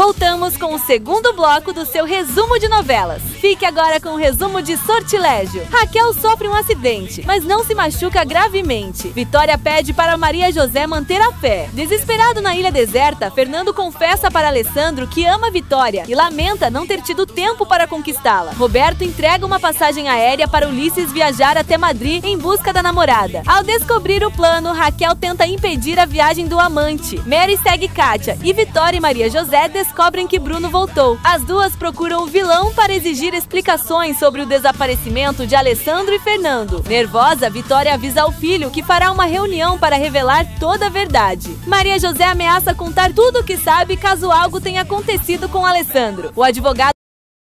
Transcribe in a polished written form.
Voltamos com o segundo bloco do seu resumo de novelas. Fique agora com o resumo de Sortilégio. Raquel sofre um acidente, mas não se machuca gravemente. Vitória pede para Maria José manter a fé. Desesperado na ilha deserta, Fernando confessa para Alessandro que ama Vitória e lamenta não ter tido tempo para conquistá-la. Roberto entrega uma passagem aérea para Ulisses viajar até Madrid em busca da namorada. Ao descobrir o plano, Raquel tenta impedir a viagem do amante. Mary segue Kátia e Vitória e Maria José descobrem que Bruno voltou. As duas procuram o vilão para exigir explicações sobre o desaparecimento de Alessandro e Fernando. Nervosa, Vitória avisa ao filho que fará uma reunião para revelar toda a verdade. Maria José ameaça contar tudo o que sabe caso algo tenha acontecido com Alessandro. O advogado